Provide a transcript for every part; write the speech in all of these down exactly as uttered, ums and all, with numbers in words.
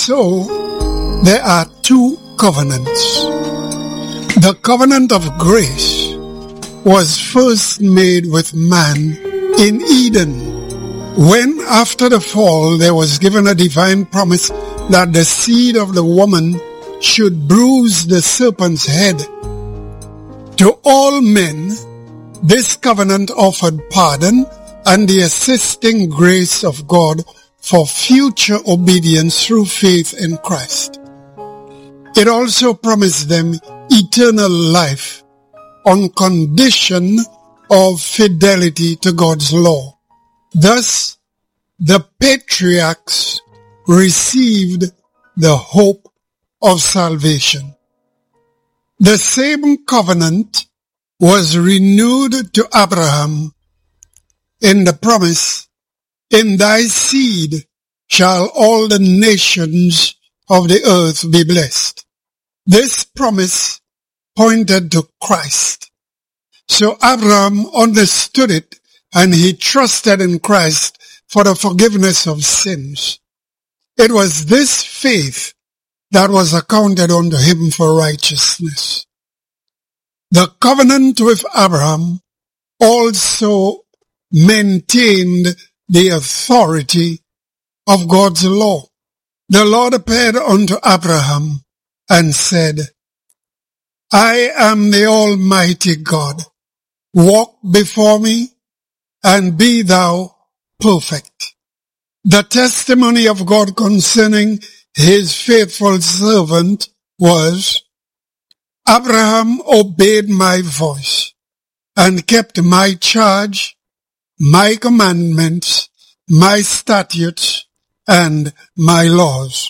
so, there are two covenants. The covenant of grace was first made with man in Eden, when after the fall there was given a divine promise that the seed of the woman should bruise the serpent's head. To all men, this covenant offered pardon and the assisting grace of God for future obedience through faith in Christ. It also promised them eternal life on condition of fidelity to God's law. Thus, the patriarchs received the hope of salvation. The same covenant was renewed to Abraham in the promise, "In thy seed shall all the nations of the earth be blessed." This promise pointed to Christ. So Abraham understood it, and he trusted in Christ for the forgiveness of sins. It was this faith that was accounted unto him for righteousness. The covenant with Abraham also maintained the authority of God's law. The Lord appeared unto Abraham and said, "I am the Almighty God. Walk before me and be thou perfect." The testimony of God concerning his faithful servant was, "Abraham obeyed my voice and kept my charge, my commandments, my statutes, and my laws."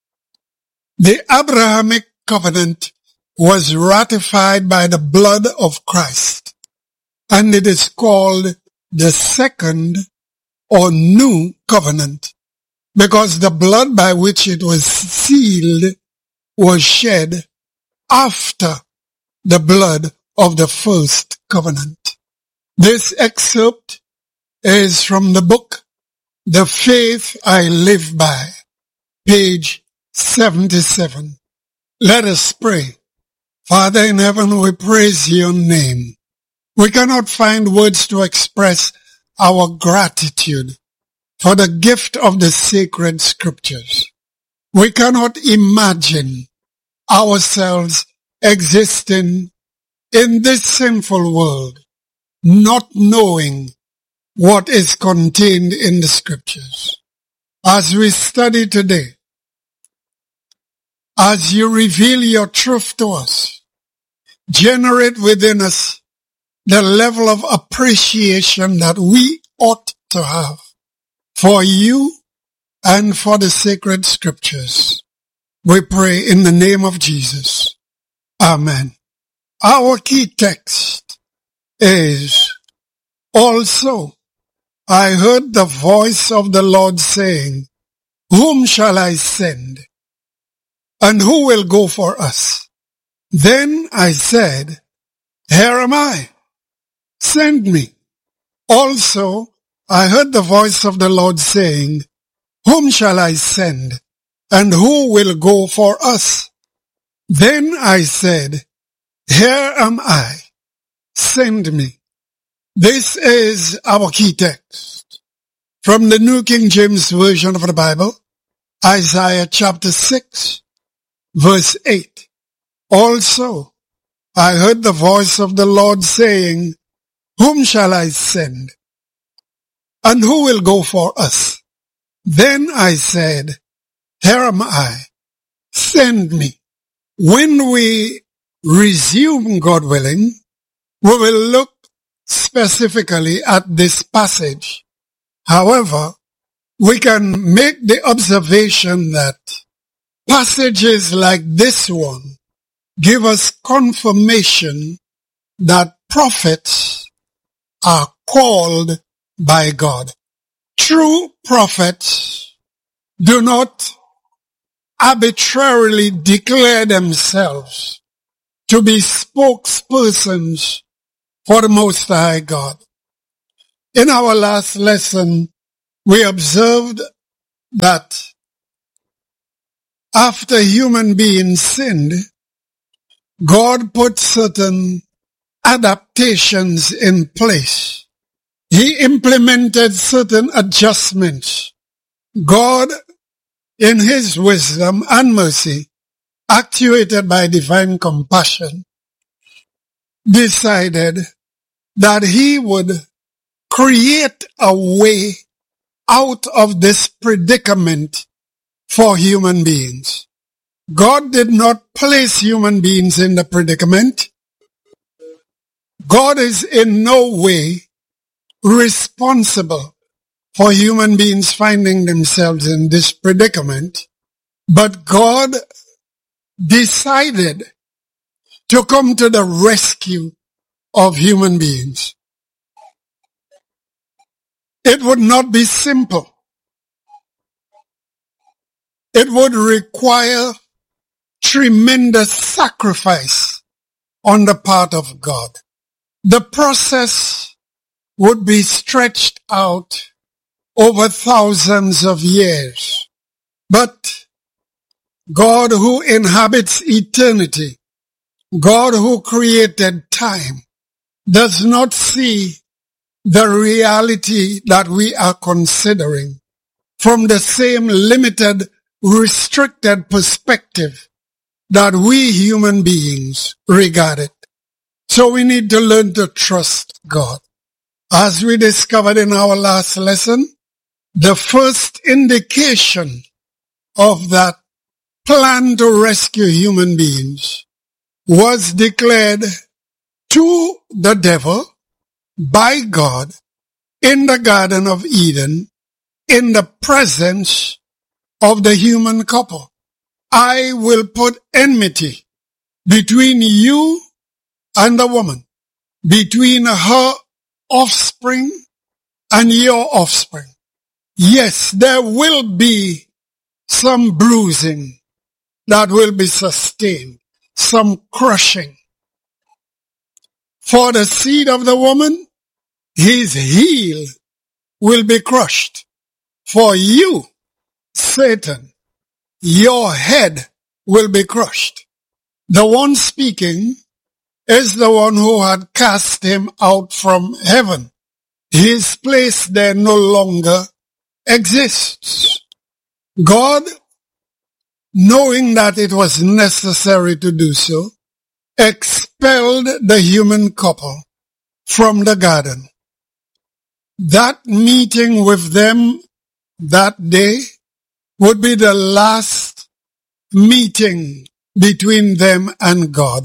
The Abrahamic covenant was ratified by the blood of Christ, and it is called the second or new covenant, because the blood by which it was sealed was shed after the blood of the first covenant. This excerpt is from the book, The Faith I Live By, page seventy-seven. Let us pray. Father in heaven, we praise your name. We cannot find words to express our gratitude for the gift of the sacred scriptures. We cannot imagine ourselves existing in this sinful world, not knowing what is contained in the scriptures. As we study today, as you reveal your truth to us, generate within us the level of appreciation that we ought to have for you and for the sacred scriptures. We pray in the name of Jesus. Amen. Our key text is, "Also I heard the voice of the Lord saying, Whom shall I send? And who will go for us? Then I said, Here am I. Send me." Also I heard the voice of the Lord saying, "Whom shall I send? And who will go for us?" Then I said, "Here am I. Send me." This is our key text from the New King James Version of the Bible, Isaiah chapter six, verse eight. "Also I heard the voice of the Lord saying, Whom shall I send? And who will go for us? Then I said, Here am I. Send me." When we resume, God willing, we will look specifically at this passage. However, we can make the observation that passages like this one give us confirmation that prophets are called by God. True prophets do not arbitrarily declare themselves to be spokespersons for the Most High God. In our last lesson, we observed that after human beings sinned, God put certain adaptations in place. He implemented certain adjustments. God, in his wisdom and mercy, actuated by divine compassion, decided that he would create a way out of this predicament for human beings. God did not place human beings in the predicament. God is in no way responsible for human beings finding themselves in this predicament, but God decided to come to the rescue of human beings. It would not be simple. It would require tremendous sacrifice on the part of God. The process would be stretched out over thousands of years. But God, who inhabits eternity, God who created time, does not see the reality that we are considering from the same limited, restricted perspective that we human beings regard it. So we need to learn to trust God. As we discovered in our last lesson, the first indication of that plan to rescue human beings was declared to the devil by God in the Garden of Eden in the presence of the human couple. I will put enmity between you and the woman, between her offspring and your offspring. Yes, there will be some bruising that will be sustained, some crushing. For the seed of the woman, his heel will be crushed. For you, Satan, your head will be crushed. The one speaking is the one who had cast him out from heaven. His place there no longer exists. God, knowing that it was necessary to do so, expelled the human couple from the garden. That meeting with them that day would be the last meeting between them and God.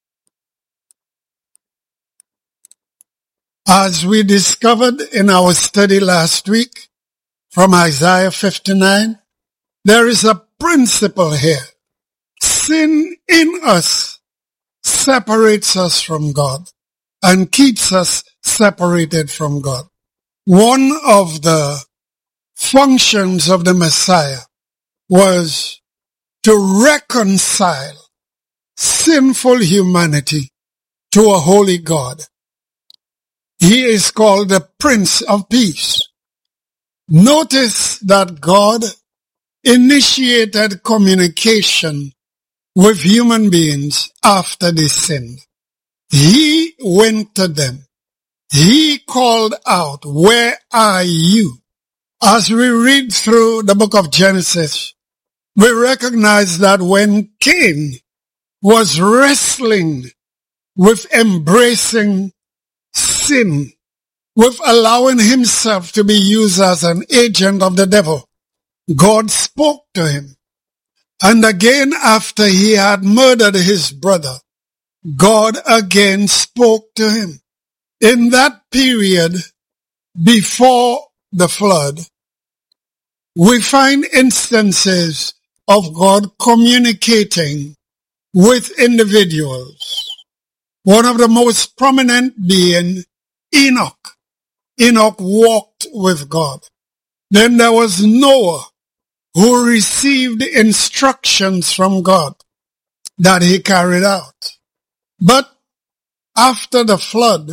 As we discovered in our study last week from Isaiah fifty-nine, there is a principle here. Sin in us separates us from God and keeps us separated from God. One of the functions of the Messiah was to reconcile sinful humanity to a holy God. He is called the Prince of Peace. Notice that God initiated communication with human beings after they sinned. He went to them. He called out, "Where are you?" As we read through the book of Genesis, we recognize that when Cain was wrestling with embracing sin, with allowing himself to be used as an agent of the devil, God spoke to him. And again, after he had murdered his brother, God again spoke to him. In that period before the flood, we find instances of God communicating with individuals. One of the most prominent being Enoch. Enoch walked with God. Then there was Noah, who received instructions from God that he carried out. But after the flood,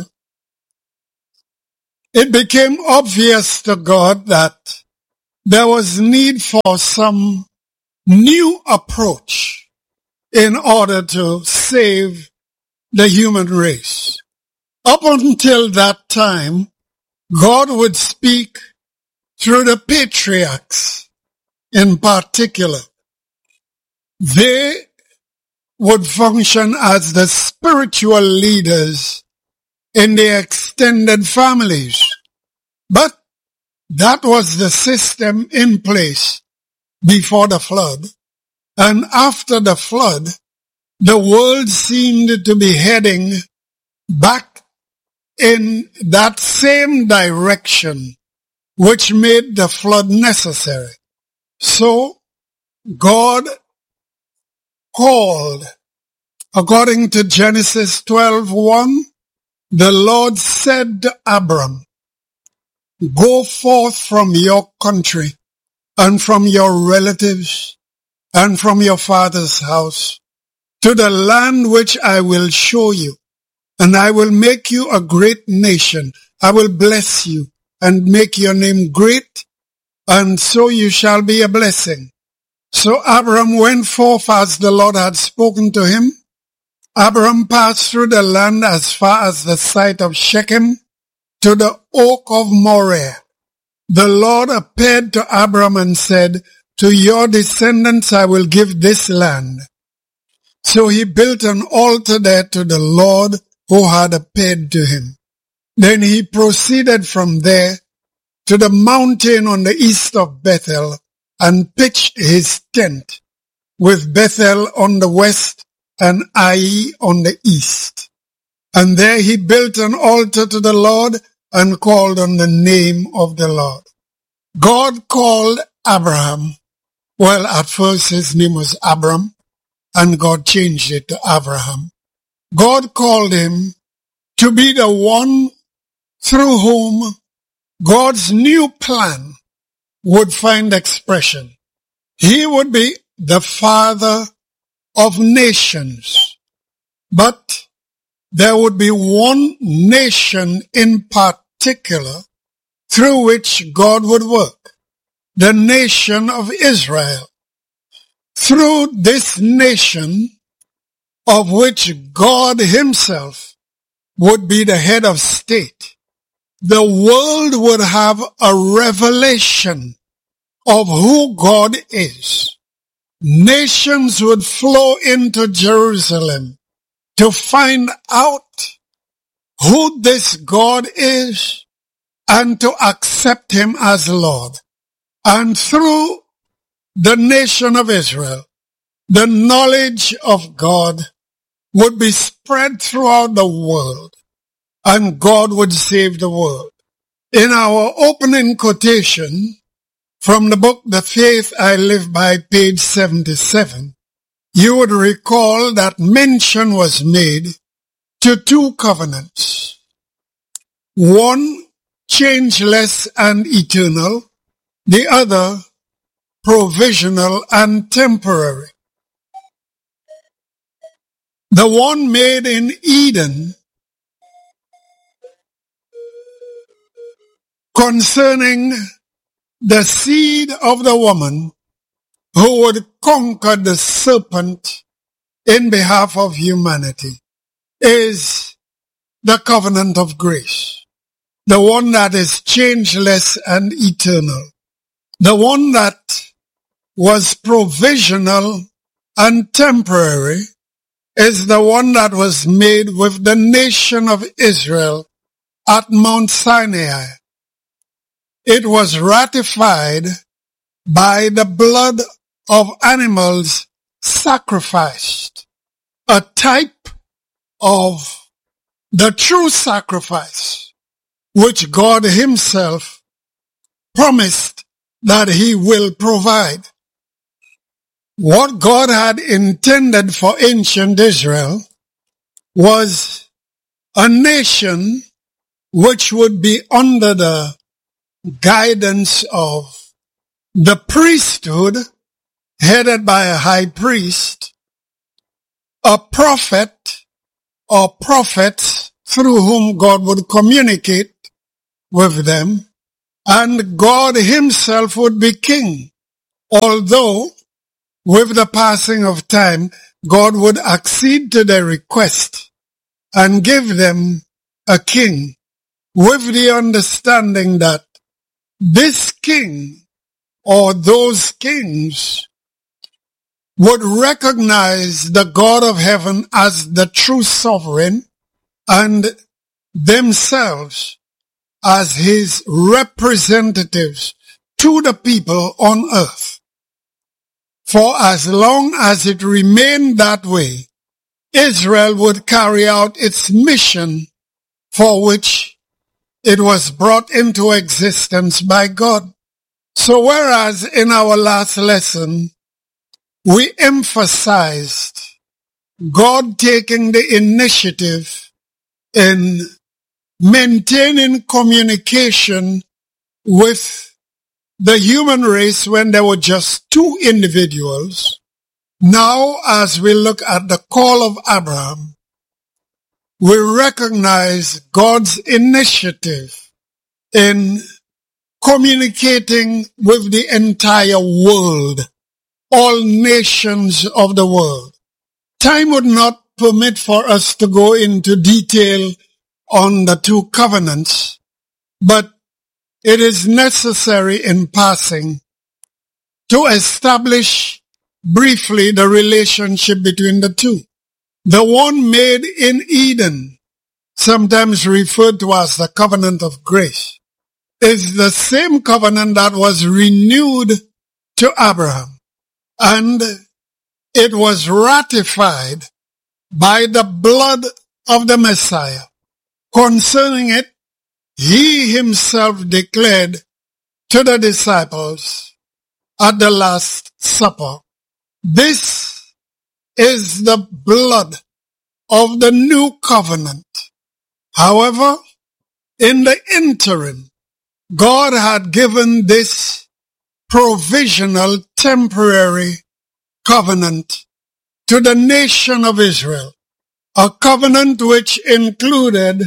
it became obvious to God that there was need for some new approach in order to save the human race. Up until that time, God would speak through the patriarchs in particular. They would function as the spiritual leaders in their extended families. But that was the system in place before the flood. And after the flood, the world seemed to be heading back in that same direction which made the flood necessary. So God called, according to Genesis twelve one, the Lord said to Abram, "Go forth from your country and from your relatives and from your father's house to the land which I will show you, and I will make you a great nation. I will bless you and make your name great, and so you shall be a blessing." So Abram went forth as the Lord had spoken to him. Abram passed through the land as far as the site of Shechem to the oak of Moreh. The Lord appeared to Abram and said, "To your descendants I will give this land." So he built an altar there to the Lord who had appeared to him. Then he proceeded from there to the mountain on the east of Bethel and pitched his tent, with Bethel on the west and Ai on the east. And there he built an altar to the Lord and called on the name of the Lord. God called Abraham. Well, at first his name was Abram, and God changed it to Abraham. God called him to be the one through whom God's new plan would find expression. He would be the father of nations, but there would be one nation in particular through which God would work, the nation of Israel. Through this nation, of which God himself would be the head of state, the world would have a revelation of who God is. Nations would flow into Jerusalem to find out who this God is and to accept him as Lord. And through the nation of Israel, the knowledge of God would be spread throughout the world, and God would save the world. In our opening quotation from the book The Faith I Live By, page seventy-seven, you would recall that mention was made to two covenants. One changeless and eternal, the other provisional and temporary. The one made in Eden concerning the seed of the woman who would conquer the serpent in behalf of humanity is the covenant of grace, the one that is changeless and eternal, the one that was provisional and temporary is the one that was made with the nation of Israel at Mount Sinai. It was ratified by the blood of animals sacrificed, a type of the true sacrifice which God himself promised that he will provide. What God had intended for ancient Israel was a nation which would be under the guidance of the priesthood headed by a high priest, a prophet or prophets through whom God would communicate with them, and God himself would be king. Although with the passing of time, God would accede to their request and give them a king, with the understanding that this king or those kings would recognize the God of heaven as the true sovereign and themselves as his representatives to the people on earth. For as long as it remained that way, Israel would carry out its mission for which it was brought into existence by God. So whereas in our last lesson, we emphasized God taking the initiative in maintaining communication with the human race when there were just two individuals, now as we look at the call of Abraham, we recognize God's initiative in communicating with the entire world, all nations of the world. Time would not permit for us to go into detail on the two covenants, but it is necessary in passing to establish briefly the relationship between the two. The one made in Eden, sometimes referred to as the covenant of grace, is the same covenant that was renewed to Abraham, and it was ratified by the blood of the Messiah. Concerning it, he himself declared to the disciples at the Last Supper, "This is the blood of the new covenant." However, in the interim, God had given this provisional, temporary covenant to the nation of Israel, a covenant which included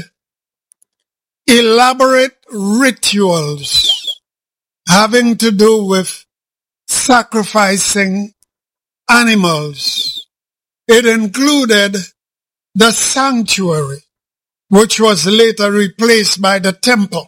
elaborate rituals having to do with sacrificing animals. It included the sanctuary, which was later replaced by the temple,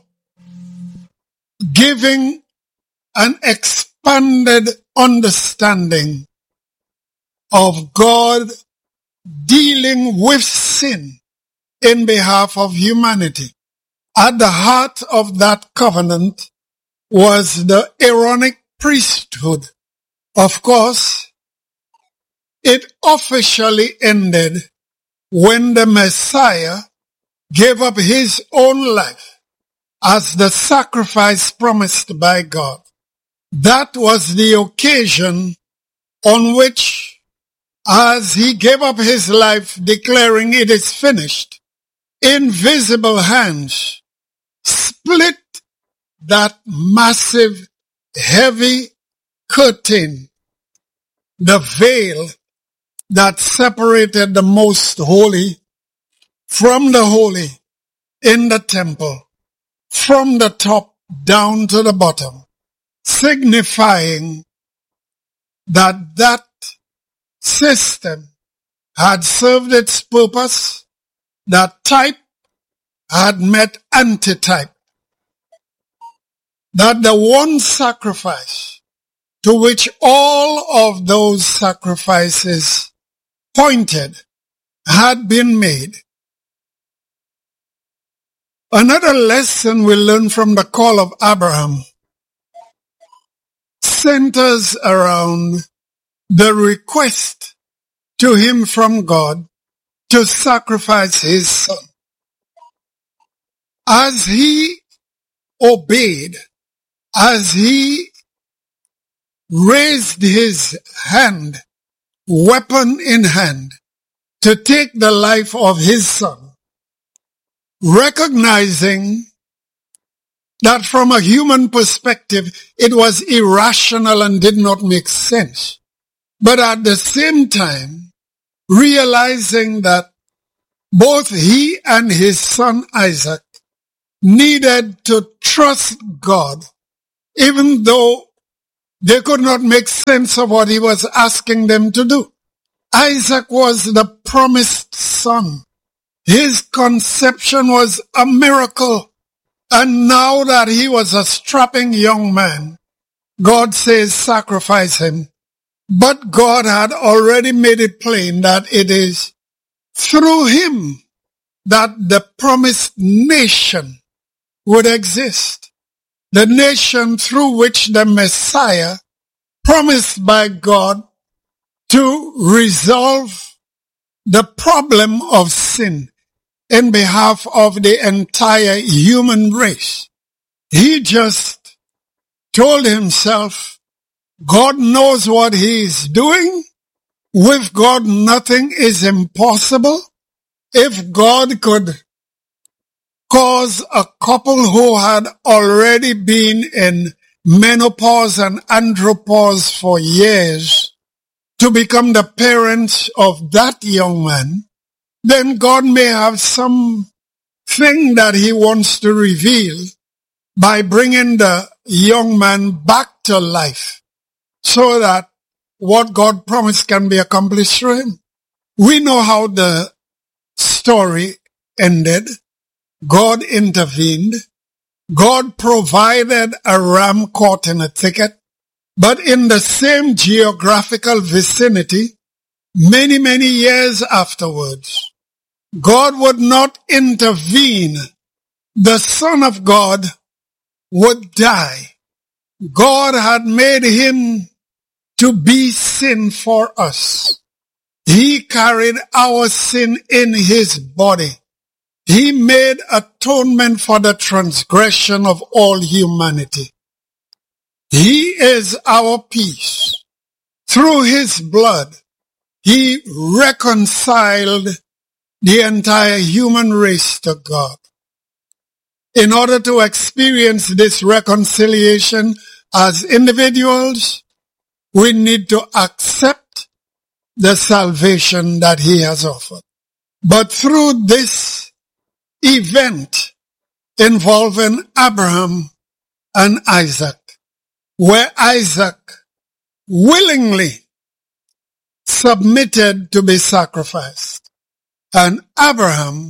giving an expanded understanding of God dealing with sin in behalf of humanity. At the heart of that covenant was the Aaronic priesthood. Of course, it officially ended when the Messiah gave up his own life as the sacrifice promised by God. That was the occasion on which, as he gave up his life declaring it is finished, invisible hands split that massive, heavy curtain, the veil that separated the most holy from the holy in the temple, from the top down to the bottom, signifying that that system had served its purpose, that type had met antitype, that the one sacrifice to which all of those sacrifices pointed had been made. Another lesson we learn from the call of Abraham centers around the request to him from God to sacrifice his son. As he obeyed, as he raised his hand, weapon in hand, to take the life of his son, recognizing that from a human perspective it was irrational and did not make sense, but at the same time realizing that both he and his son Isaac needed to trust God, even though They could not make sense of what he was asking them to do. Isaac was the promised son. His conception was a miracle. And now that he was a strapping young man, God says sacrifice him. But God had already made it plain that it is through him that the promised nation would exist. The nation through which the Messiah, promised by God to resolve the problem of sin in behalf of the entire human race. He just told himself, God knows what he is doing. With God, nothing is impossible. If God could cause a couple who had already been in menopause and andropause for years to become the parents of that young man, then God may have some thing that he wants to reveal by bringing the young man back to life so that what God promised can be accomplished through him. We know how the story ended. God intervened. God provided a ram caught in a thicket. But in the same geographical vicinity, many, many years afterwards, God would not intervene. The Son of God would die. God had made him to be sin for us. He carried our sin in his body. He made atonement for the transgression of all humanity. He is our peace. Through his blood, he reconciled the entire human race to God. In order to experience this reconciliation as individuals, we need to accept the salvation that he has offered. But through this event involving Abraham and Isaac, where Isaac willingly submitted to be sacrificed, and Abraham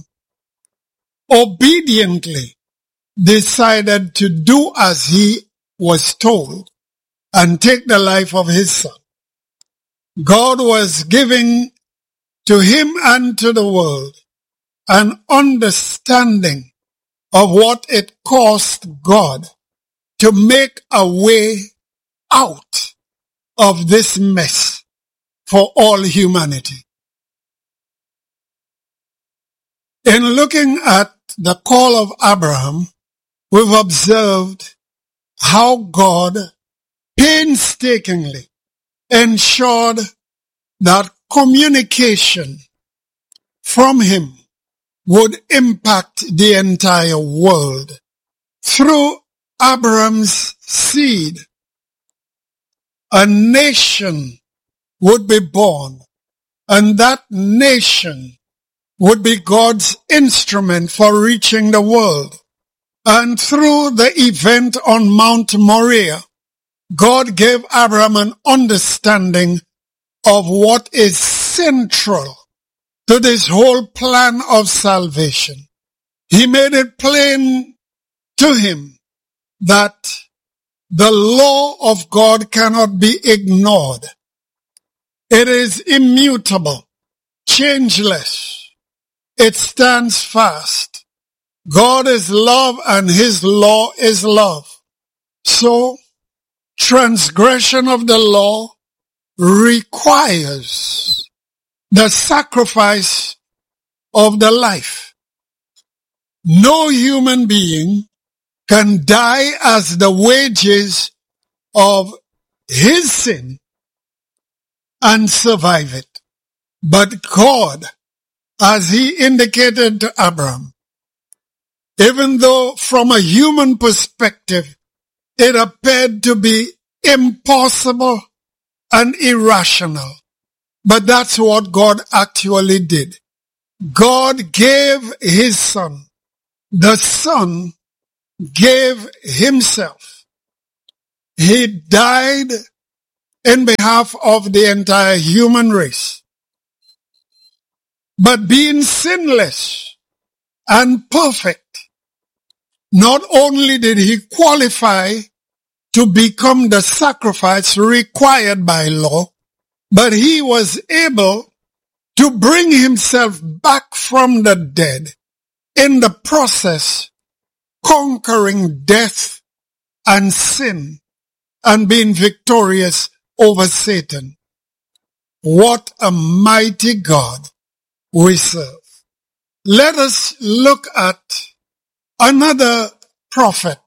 obediently decided to do as he was told and take the life of his son. God was giving to him and to the world an understanding of what it cost God to make a way out of this mess for all humanity. In looking at the call of Abraham, we've observed how God painstakingly ensured that communication from him would impact the entire world. Through Abraham's seed, a nation would be born, and that nation would be God's instrument for reaching the world. And through the event on Mount Moriah, God gave Abraham an understanding of what is central to this whole plan of salvation. He made it plain to him that the law of God cannot be ignored. It is immutable, changeless. It stands fast. God is love and his law is love. So, transgression of the law requires the sacrifice of the life. No human being can die as the wages of his sin and survive it. But God, as he indicated to Abraham, even though from a human perspective it appeared to be impossible and irrational, but that's what God actually did. God gave his son. The son gave himself. He died in behalf of the entire human race. But being sinless and perfect, not only did he qualify to become the sacrifice required by law, but he was able to bring himself back from the dead, in the process conquering death and sin and being victorious over Satan. What a mighty God we serve. Let us look at another prophet,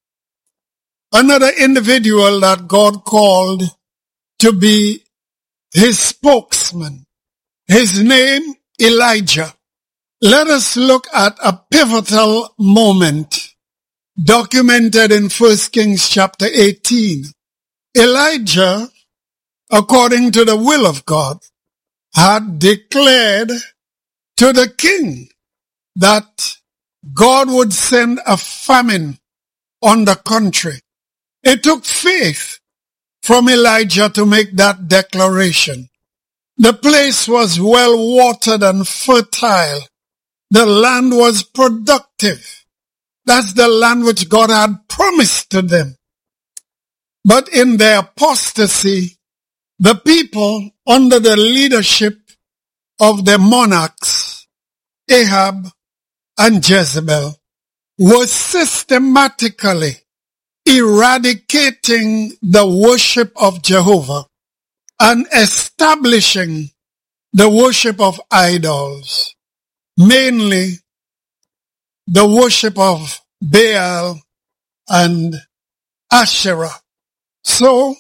another individual that God called to be his spokesman. His name, Elijah. Let us look at a pivotal moment documented in First Kings chapter eighteen. Elijah, according to the will of God, had declared to the king that God would send a famine on the country. It took faith from Elijah to make that declaration. The place was well watered and fertile. The land was productive. That's the land which God had promised to them. But in their apostasy, the people under the leadership of the monarchs, Ahab and Jezebel, were systematically eradicating the worship of Jehovah and establishing the worship of idols, mainly the worship of Baal and Asherah. So,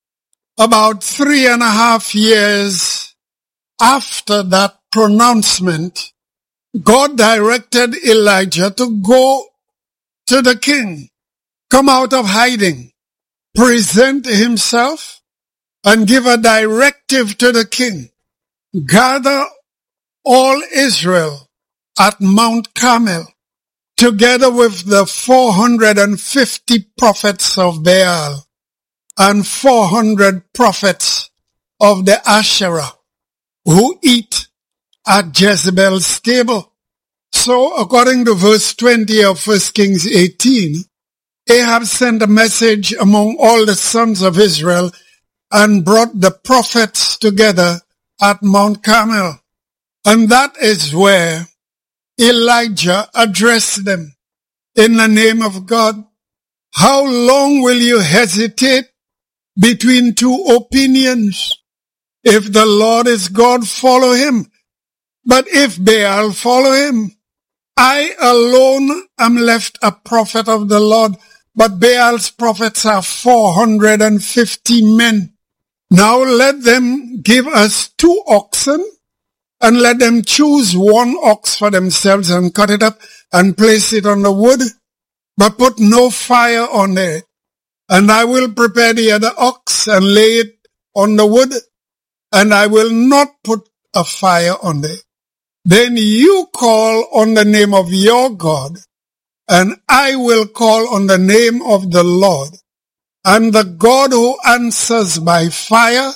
about three and a half years after that pronouncement, God directed Elijah to go to the king, come out of hiding, present himself, and give a directive to the king. Gather all Israel at Mount Carmel, together with the four hundred fifty prophets of Baal and four hundred prophets of the Asherah who eat at Jezebel's table. So, according to verse twenty of First Kings eighteen, Ahab sent a message among all the sons of Israel and brought the prophets together at Mount Carmel. And that is where Elijah addressed them in the name of God. How long will you hesitate between two opinions? If the Lord is God, follow him. But if Baal, follow him. I alone am left a prophet of the Lord, but Baal's prophets are four hundred fifty men. Now let them give us two oxen, and let them choose one ox for themselves and cut it up and place it on the wood, but put no fire on it. And I will prepare the other ox and lay it on the wood, and I will not put a fire on it. Then you call on the name of your God, and I will call on the name of the Lord. And the God who answers by fire,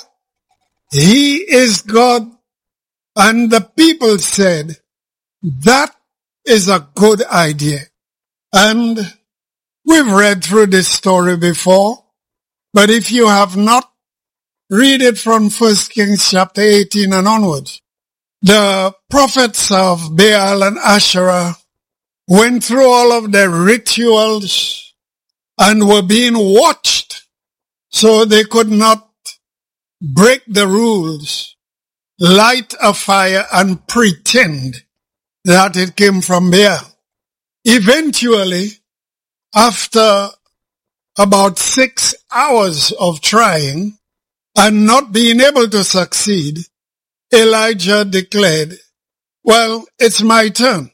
he is God. And the people said, that is a good idea. And we've read through this story before, but if you have not, read it from First Kings chapter eighteen and onwards. The prophets of Baal and Asherah went through all of their rituals and were being watched, so they could not break the rules, light a fire and pretend that it came from Baal. Eventually, after about six hours of trying and not being able to succeed, Elijah declared, well, it's my turn.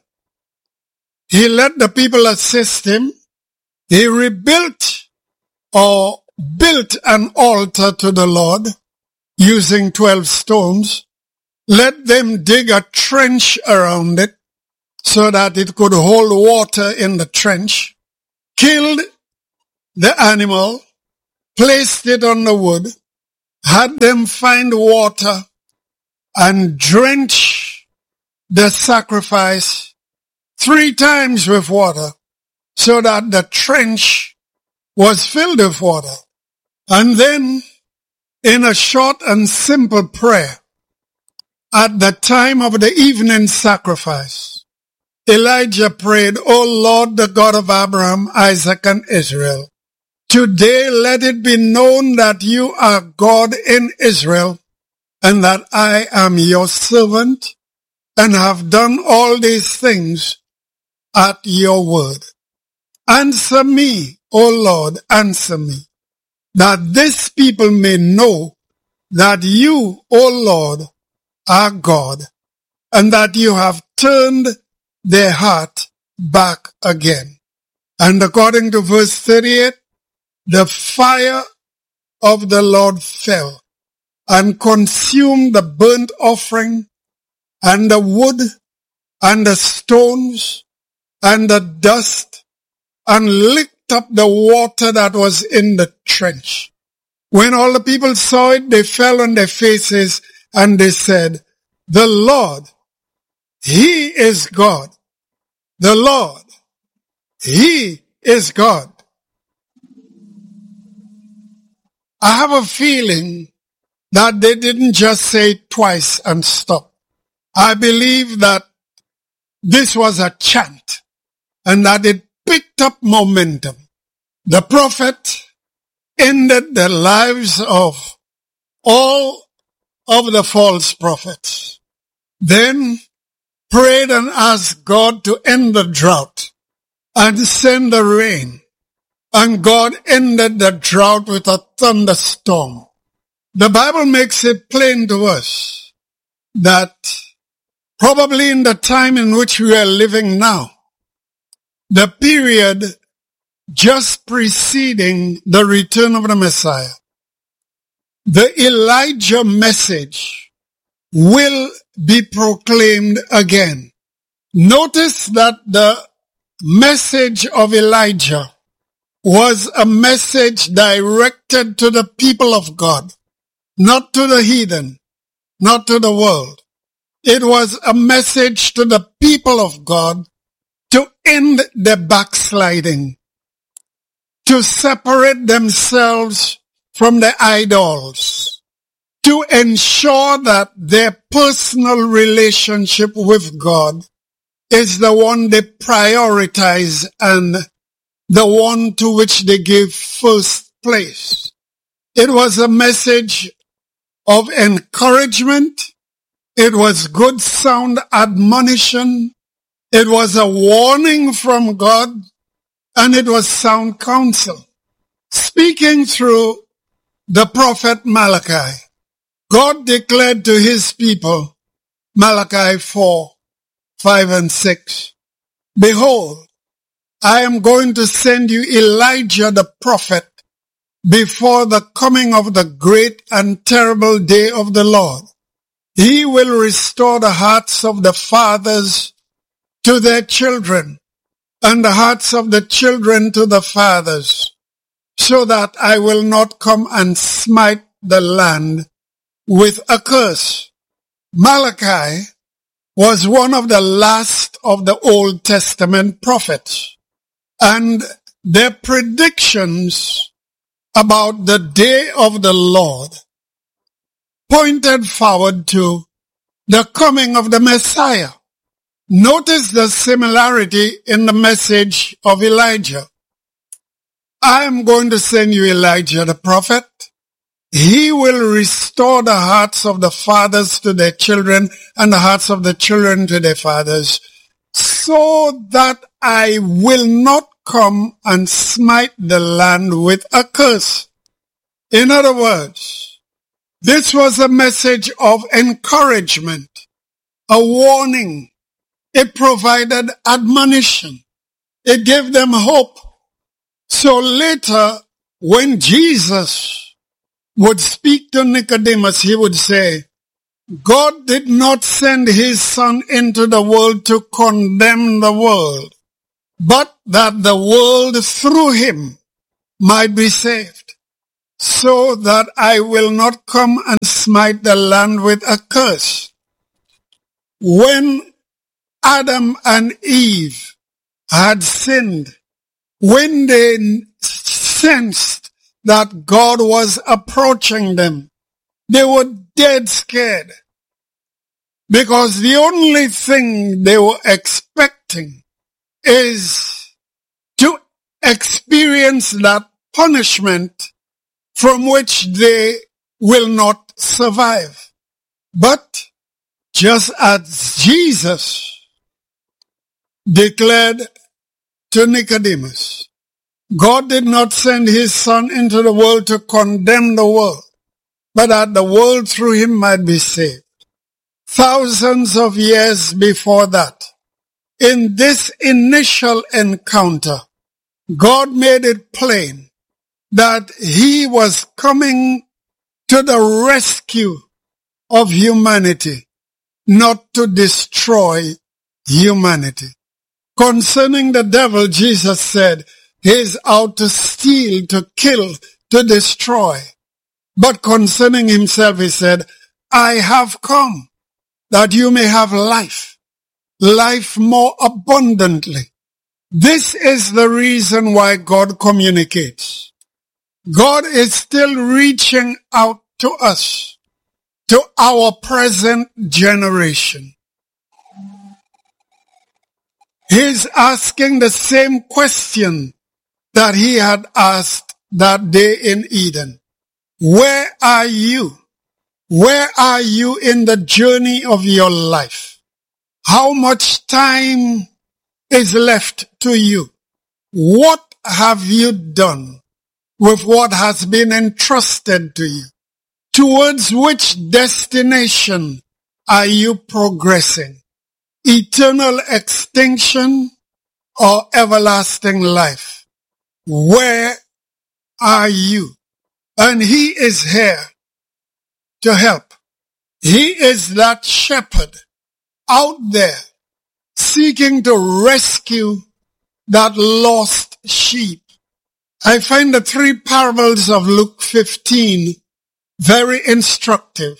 He let the people assist him. He rebuilt or built an altar to the Lord using twelve stones. Let them dig a trench around it so that it could hold water in the trench. Killed the animal, placed it on the wood, had them find water, and drench the sacrifice three times with water, so that the trench was filled with water. And then, in a short and simple prayer, at the time of the evening sacrifice, Elijah prayed, O Lord, the God of Abraham, Isaac, and Israel, today let it be known that you are God in Israel, and that I am your servant, and have done all these things at your word. Answer me, O Lord, answer me, that this people may know that you, O Lord, are God, and that you have turned their heart back again. And according to verse thirty-eight, the fire of the Lord fell and consumed the burnt offering and the wood and the stones and the dust and licked up the water that was in the trench. When all the people saw it, they fell on their faces and they said, the Lord, He is God. The Lord, He is God. I have a feeling that they didn't just say it twice and stop. I believe that this was a chant and that it picked up momentum. The prophet ended the lives of all of the false prophets. Then prayed and asked God to end the drought and send the rain. And God ended the drought with a thunderstorm. The Bible makes it plain to us that probably in the time in which we are living now, the period just preceding the return of the Messiah, the Elijah message will be proclaimed again. Notice that the message of Elijah was a message directed to the people of God, not to the heathen, not to the world. It was a message to the people of God to end the backsliding, to separate themselves from the idols, to ensure that their personal relationship with God is the one they prioritize and the one to which they give first place. It was a message of encouragement. It was good sound admonition. It was a warning from God, and it was sound counsel. Speaking through the prophet Malachi, God declared to his people, Malachi four, five and six, behold, I am going to send you Elijah the prophet before the coming of the great and terrible day of the Lord. He will restore the hearts of the fathers to their children, and the hearts of the children to the fathers, so that I will not come and smite the land with a curse. Malachi was one of the last of the Old Testament prophets, and their predictions about the day of the Lord pointed forward to the coming of the Messiah. Notice the similarity in the message of Elijah. I am going to send you Elijah the prophet. He will restore the hearts of the fathers to their children and the hearts of the children to their fathers, so that I will not come and smite the land with a curse. In other words, this was a message of encouragement, a warning. It provided admonition. It gave them hope. So later, when Jesus would speak to Nicodemus, he would say, God did not send his Son into the world to condemn the world, but that the world through him might be saved. so that I will not come and smite the land with a curse. When Adam and Eve had sinned, when they sensed that God was approaching them, they were dead scared, because the only thing they were expecting is to experience that punishment from which they will not survive. But just as Jesus declared to Nicodemus, God did not send his Son into the world to condemn the world, but that the world through him might be saved. Thousands of years before that, in this initial encounter, God made it plain that he was coming to the rescue of humanity, not to destroy humanity. Concerning the devil, Jesus said, he is out to steal, to kill, to destroy. But concerning himself, he said, I have come that you may have life, life more abundantly. This is the reason why God communicates. God is still reaching out to us, to our present generation. He's asking the same question that he had asked that day in Eden. Where are you? Where are you in the journey of your life? How much time is left to you? What have you done with what has been entrusted to you? Towards which destination are you progressing? Eternal extinction or everlasting life? Where are you? And he is here to help. He is that shepherd out there seeking to rescue that lost sheep. I find the three parables of Luke fifteen very instructive.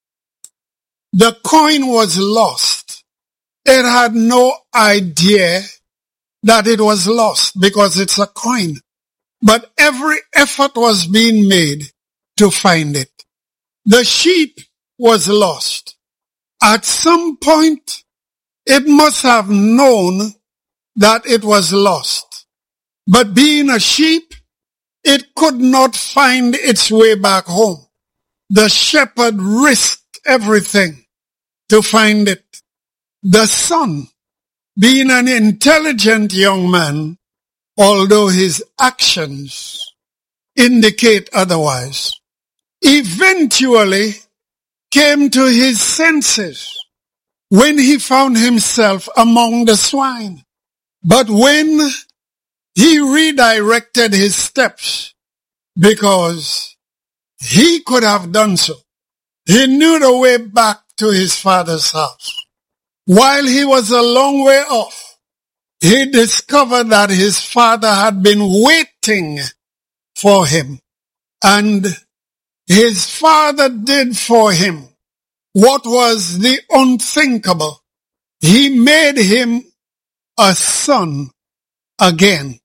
The coin was lost. It had no idea that it was lost because it's a coin. But every effort was being made to find it. The sheep was lost. At some point, it must have known that it was lost. But being a sheep, it could not find its way back home. The shepherd risked everything to find it. The son, being an intelligent young man, although his actions indicate otherwise, eventually came to his senses when he found himself among the swine. But when he redirected his steps, because he could have done so, he knew the way back to his father's house. While he was a long way off, he discovered that his father had been waiting for him. And his father did for him what was the unthinkable. He made him a son again.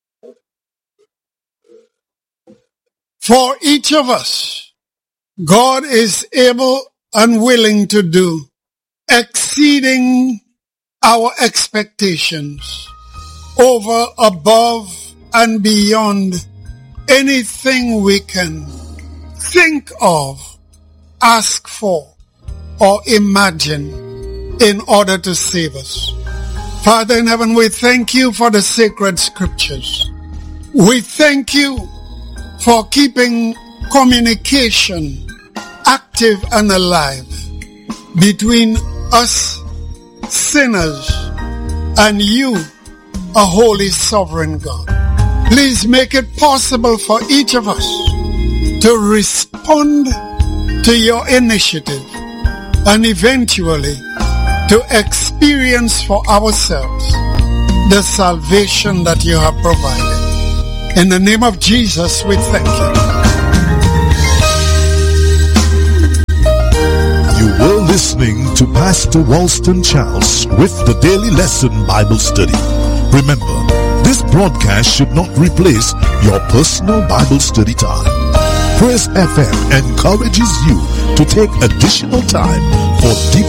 For each of us, God is able and willing to do exceeding our expectations, over, above, and beyond anything we can think of, ask for, or imagine in order to save us. Father in heaven, we thank you for the sacred scriptures. We thank you for keeping communication active and alive between us sinners and you, a holy sovereign God. Please make it possible for each of us to respond to your initiative and eventually to experience for ourselves the salvation that you have provided. In the name of Jesus, we thank you. listening to Pastor Walston Charles with the Daily Lesson Bible Study. Remember, this broadcast should not replace your personal Bible study time. Praise F M encourages you to take additional time for deep